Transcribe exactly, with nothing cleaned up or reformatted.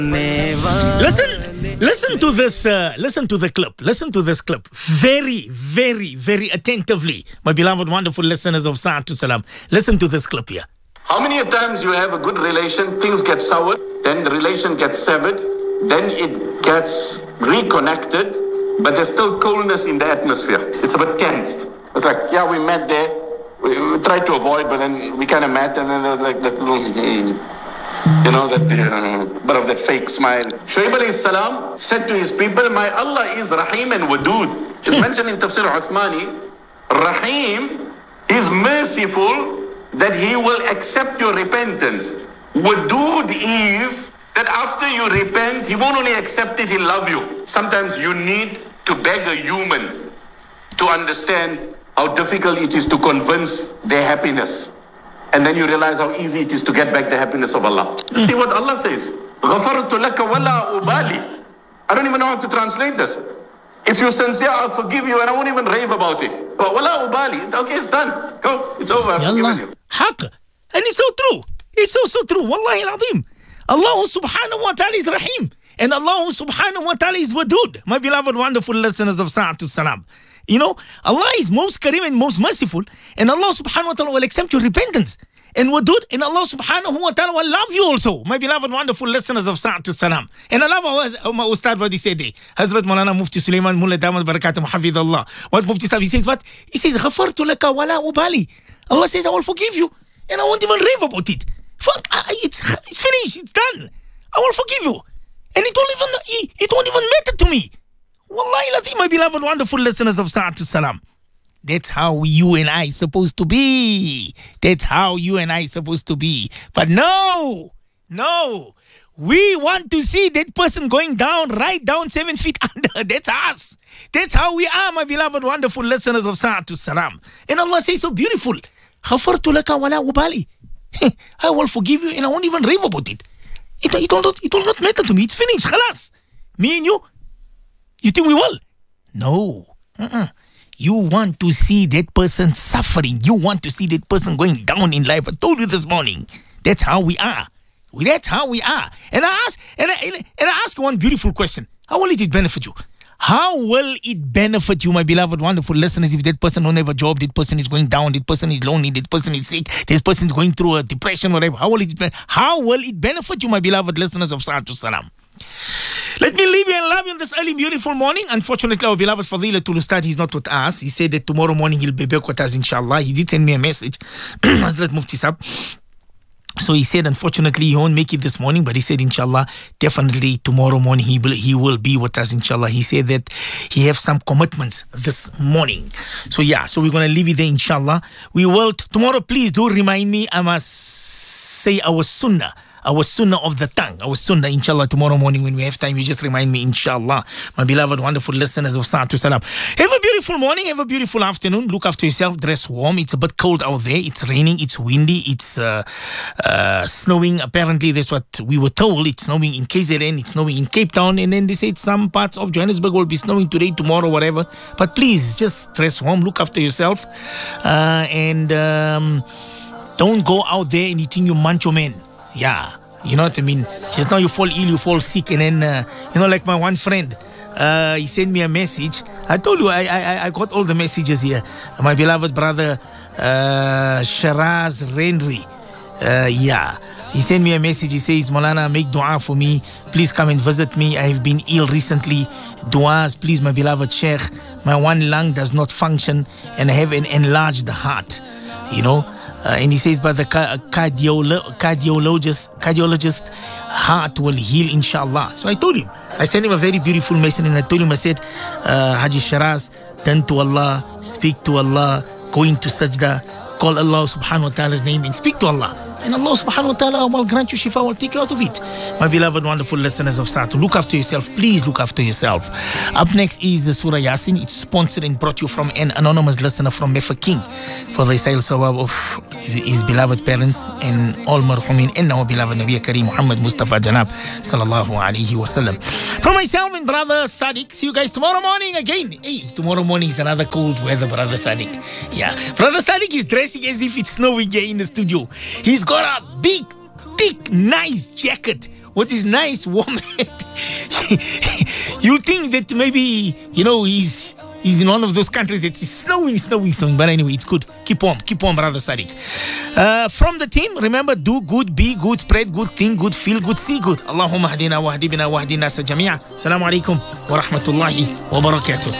Listen, listen to this. Uh, listen to the clip. Listen to this clip very, very, very attentively, my beloved, wonderful listeners of Sa'atu Salam. Listen to this clip here. How many times you have a good relation, things get soured, then the relation gets severed, then it gets reconnected, but there's still coldness in the atmosphere. It's a bit tensed. It's like, yeah, we met there, we, we tried to avoid, but then we kind of met, and then there was like that little, you know, that uh, bit of that fake smile. Shuaib alayhi salam said to his people, my Allah is Rahim and Wadud. It's mentioned in Tafsir Uthmani. Rahim is merciful, that he will accept your repentance. Wadud is that after you repent, he won't only accept it, he'll love you. Sometimes you need to beg a human to understand how difficult it is to convince their happiness. And then you realize how easy it is to get back the happiness of Allah. You see what Allah says? غَفَرْتُ لَكَ وَلَا أُبَالِي. I don't even know how to translate this. If you're sincere, I'll forgive you and I won't even rave about it. But wala ubali. Okay, it's done. Go. It's over. I've forgiven you. Haqq. And it's so true. It's so, so true. Wallahi al-azim. Allah subhanahu wa ta'ala is Rahim. And Allah subhanahu wa ta'ala is Wadud. My beloved, wonderful listeners of Sa'atu Salam. You know, Allah is most Kareem and most merciful. And Allah subhanahu wa ta'ala will accept your repentance. And Wadud, and Allah subhanahu wa ta'ala will love you also, my beloved, wonderful listeners of Sa'atu Salam. And I love how my Ustad what he said there. Hazrat Maulana Mufti Sulaiman Mullah Damat Barakatum Hafidullah. What Mufti Sahib, he says what? He says, Ghafartu laka wala ubali. Allah says, I will forgive you. And I won't even rave about it. Fuck, it's, it's finished, it's done. I will forgive you. And it won't even, it won't even matter to me. Wallahi lazi, my beloved, wonderful listeners of Sa'atu Salam. That's how you and I supposed to be. That's how you and I supposed to be. But no, no. We want to see that person going down, right down seven feet under. That's us. That's how we are, my beloved, wonderful listeners of Sa'atu Salam. And Allah says so beautiful. Ghafartu laka wala ubali. I will forgive you and I won't even rave about it. It, it, will not, it will not matter to me. It's finished. Khalas. Me and you, you think we will? No. Uh-uh. You want to see that person suffering. You want to see that person going down in life. I told you this morning. That's how we are. That's how we are. And I ask, and I, and I ask you one beautiful question. How will it benefit you? How will it benefit you, my beloved, wonderful listeners, if that person don't have a job, that person is going down, that person is lonely, that person is sick, that person is going through a depression, whatever? How will it, be- how will it benefit you, my beloved listeners of Sa'atu Salam? Let me leave you and love you on this early, beautiful morning. Unfortunately, our beloved Fadilatul Ustad, he's not with us. He said that tomorrow morning he'll be back with us, inshallah. He did send me a message. Hazrat Mufti Sahib. So he said, unfortunately, he won't make it this morning, but he said, inshallah, definitely tomorrow morning he will, he will be with us, inshallah. He said that he has some commitments this morning. So yeah, so we're going to leave it there, inshallah. We will, tomorrow, please do remind me, I must say our sunnah. Our sunnah of the tongue, our sunnah, inshallah, tomorrow morning when we have time, you just remind me, inshallah, my beloved, wonderful listeners of Sa'atu Salam. Have a beautiful morning, have a beautiful afternoon. Look after yourself, dress warm. It's a bit cold out there. It's raining, it's windy, it's uh, uh, snowing. Apparently, that's what we were told. It's snowing in K Z N, it's snowing in Cape Town, and then they said some parts of Johannesburg will be snowing today, tomorrow, whatever. But please, just dress warm, look after yourself, uh, and um, don't go out there and you think you're macho man. Yeah, you know what I mean? Just now you fall ill, you fall sick, and then, uh, you know, like my one friend, uh, he sent me a message. I told you, I I, I got all the messages here. My beloved brother, uh, Sharaz Renri, uh, yeah. He sent me a message. He says, Maulana, make dua for me. Please come and visit me. I have been ill recently. Duas, please, my beloved Sheikh. My one lung does not function, and I have an enlarged heart, you know. Uh, and he says, but the cardiolo- cardiologist, cardiologist heart will heal, inshallah. So I told him, I sent him a very beautiful message, and I told him, I said, uh, Haji Sharaz, turn to Allah, speak to Allah, go into sajda, call Allah subhanahu wa ta'ala's name and speak to Allah. And Allah subhanahu wa ta'ala will grant you shifa, will take you out of it. My beloved, wonderful listeners of Sa'atu, look after yourself. Please look after yourself. Up next is uh, Surah Yasin. It's sponsored and brought you from an anonymous listener from Mefa King for the Isail Sawab of his beloved parents and all marhumin and our beloved Nabi Kareem Muhammad Mustafa Janab sallallahu alayhi wa sallam. From myself and brother Sadiq, see you guys tomorrow morning again. Hey, tomorrow morning is another cold weather, brother Sadiq. Yeah, brother Sadiq is dressing as if it's snowing here in the studio. He's got a big, thick, nice jacket what is nice, warm head. You'll think that maybe, you know, he's he's in one of those countries that's snowing, snowing, snowing. But anyway, it's good. Keep warm, keep warm, brother Sadiq. Uh, from the team, remember, do good, be good, spread good, think good, feel good, see good. Allahumma hadina wa hadibina wa hadina sa jami'a. Assalamu alaikum wa rahmatullahi wa barakatuh.